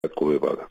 Петко Войвода.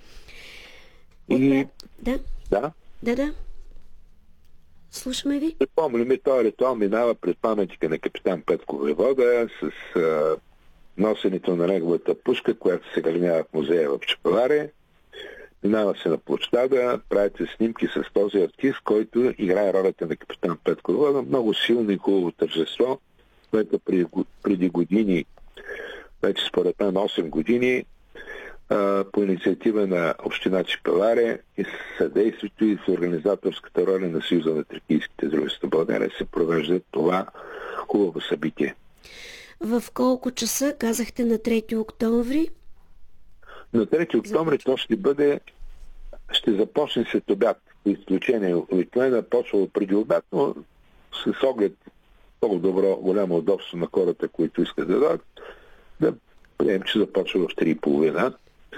И... Да? Да. Слушаме ви. Припомняме, този ритуал минава през паметника на капитан Петко Войвода с носенето на неговата пушка, която се хранява в музея в Чепеларе. Минава се на площада, правите снимки с този артист, който играе ролята на капитан Петко Войвода. Много силно и хубаво тържество, което преди години, вече според мен 8 години, по инициатива на община Чепеларе и съдействието и с организаторската роля на Съюза на тракийските дружества в България се провежда това хубаво събитие. В колко часа? Казахте на 3 октомври? На 3 октомври то ще започне след обяд. По изключение, обикновено почва преди обяд, но с оглед по-добро, голямо удобство на хората, които искат да дадат, да приемем, че започва в 3:30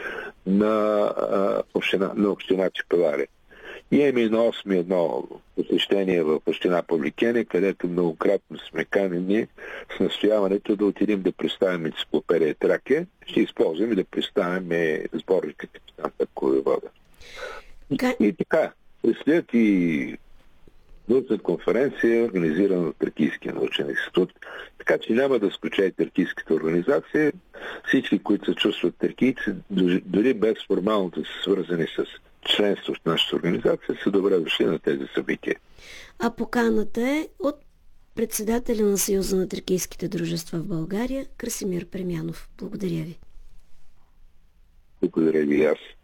на община Чепеларе. И имаме на 8 едно посещение в община Павликени, където многократно сме канени с настояването да отидем да представим енциклопедия Тракия. Ще използваме да представим сборника капитан Петко Войвода. И така, предстоят и научна конференция, организирана от Тракийския научен институт. Така че няма да скучае тракийската организация. Всички, които се чувстват тракийци, дори без формално да са свързани с членство в нашата организация, са добре дошли на тези събития. А поканата е от председателя на Съюза на тракийските дружества в България Красимир Премянов. Благодаря ви. Благодаря ви и аз.